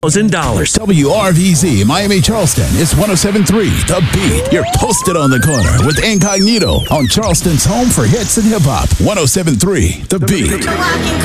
WRVZ Miami Charleston is 107.3 The Beat. You're posted on the corner with Incognito on Charleston's home for hits and hip hop. 107.3 The Beat.